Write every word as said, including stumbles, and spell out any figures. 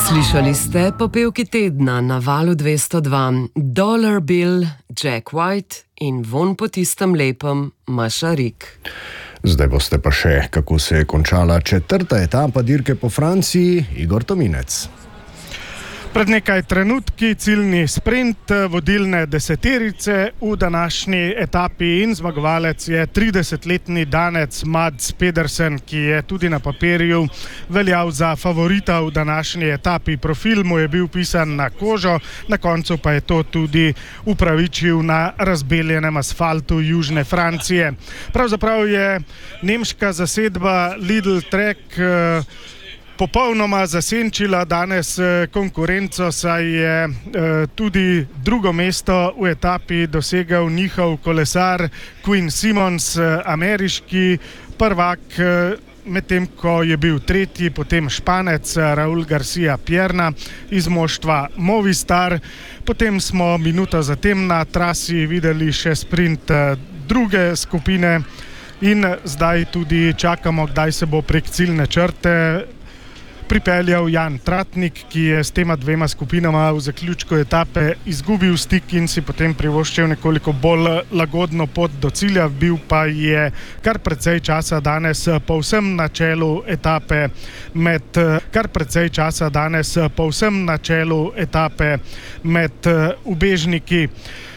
Slišali ste popevki tedna na valu dvesto dva, Dollar Bill, Jack White in Vonj po tistem lepem, Maša Rik. Zdaj boste pa še, kako se je končala četrta etapa dirke po Franciji, Igor Tominec. Pred nekaj trenutki ciljni sprint vodilne deseterice v današnji etapi in zmagovalec je tridesetletni Danec Mads Pedersen, ki je tudi na papirju veljal za favorita v današnji etapi. Profil mu je bil pisan na kožo, na koncu pa je to tudi upravičil na razbeljenem asfaltu južne Francije. Pravzaprav je nemška zasedba Lidl Trek popolnoma zasenčila danes konkurenco, saj je eh, tudi drugo mesto v etapi dosegel njihov kolesar Quinn Simmons, ameriški prvak, medtem ko je bil tretji, potem Španec Raul Garcia Pierna iz moštva Movistar. Potem smo minuto zatem na trasi videli še sprint druge skupine in zdaj tudi čakamo, kdaj se bo prek ciljne črte pripeljal Jan Tratnik, ki je s tema dvema skupinama v zaključku etape izgubil stik in si potem privoščil nekoliko bolj lagodno pot do cilja. Bil pa je kar precej časa danes povsem na čelu etape med kar precej časa danes povsem na čelu etape med ubežniki.